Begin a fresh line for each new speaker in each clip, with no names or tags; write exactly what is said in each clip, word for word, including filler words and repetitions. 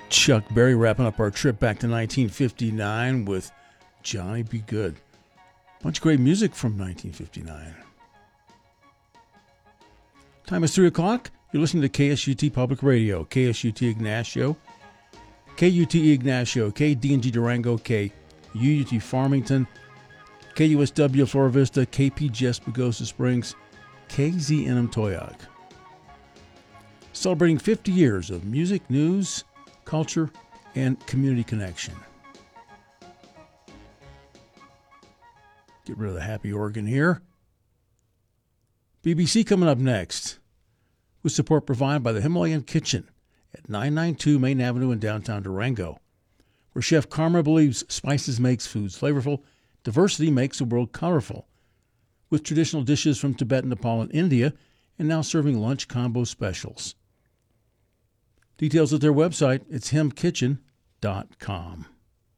Chuck Berry wrapping up our trip back to nineteen fifty-nine with Johnny B. Good. Bunch of great music from nineteen fifty-nine. Time is three o'clock. You're listening to K S U T Public Radio, K S U T Ignacio, K U T E Ignacio, K D N G Durango, K U U T Farmington, K U S W Flora Vista, K P G S Pagosa Springs, K Z N M Toyac. Celebrating fifty years of music, news, culture, and community connection. Get rid of the happy organ here. B B C coming up next, with support provided by the Himalayan Kitchen at nine ninety-two Main Avenue in downtown Durango, where Chef Karma believes spices makes foods flavorful, diversity makes the world colorful, with traditional dishes from Tibet, Nepal, and India, and now serving lunch combo specials. Details at their website, it's him kitchen dot com.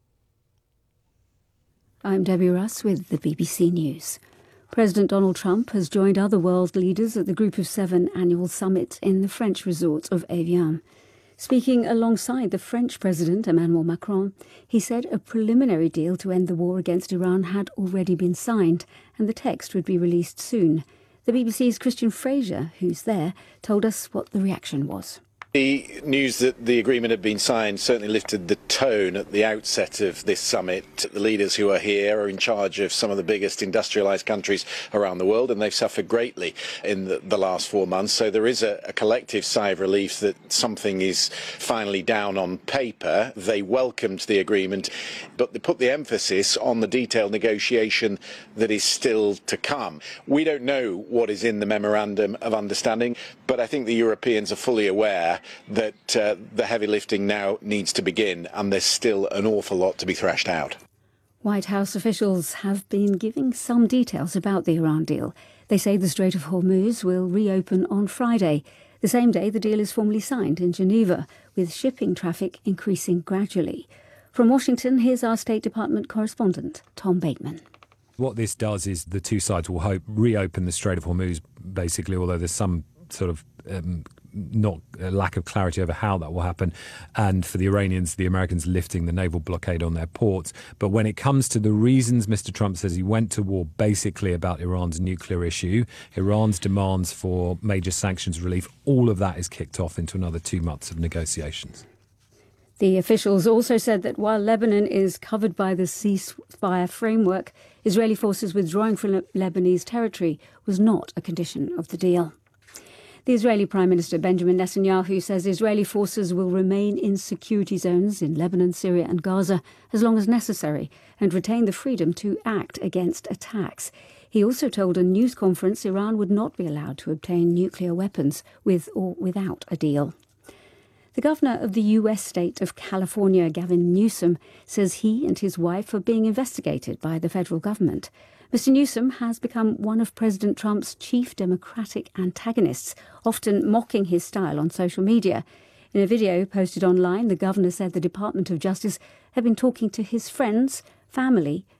I'm Debbie Russ with the B B C News. President Donald Trump has joined other world leaders at the Group of Seven annual summit in the French resort of Evian. Speaking alongside the French President Emmanuel Macron, he said a preliminary deal to end the war against Iran had already been signed and the text would be released soon. The B B C's Christian Fraser, who's there, told us what the reaction was.
The news that the agreement had been signed certainly lifted the tone at the outset of this summit. The leaders who are here are in charge of some of the biggest industrialised countries around the world, and they've suffered greatly in the, the last four months. So there is a, a collective sigh of relief that something is finally down on paper. They welcomed the agreement, but they put the emphasis on the detailed negotiation that is still to come. We don't know what is in the memorandum of understanding, but I think the Europeans are fully aware that uh, the heavy lifting now needs to begin, and there's still an awful lot to be thrashed out.
White House officials have been giving some details about the Iran deal. They say the Strait of Hormuz will reopen on Friday, the same day the deal is formally signed in Geneva, with shipping traffic increasing gradually. From Washington, here's our State Department correspondent, Tom Bateman.
What this does is the two sides will hope reopen the Strait of Hormuz, basically, although there's some sort of um, not a lack of clarity over how that will happen, and for the Iranians, the Americans lifting the naval blockade on their ports. But when it comes to the reasons Mister Trump says he went to war basically about Iran's nuclear issue, Iran's demands for major sanctions relief, all of that is kicked off into another two months of negotiations.
The officials also said that while Lebanon is covered by the ceasefire framework, Israeli forces withdrawing from Lebanese territory was not a condition of the deal. The Israeli Prime Minister Benjamin Netanyahu says Israeli forces will remain in security zones in Lebanon, Syria and Gaza as long as necessary and retain the freedom to act against attacks. He also told a news conference Iran would not be allowed to obtain nuclear weapons with or without a deal. The governor of the U S state of California, Gavin Newsom, says he and his wife are being investigated by the federal government. Mister Newsom has become one of President Trump's chief Democratic antagonists, often mocking his style on social media. In a video posted online, the governor said the Department of Justice had been talking to his friends, family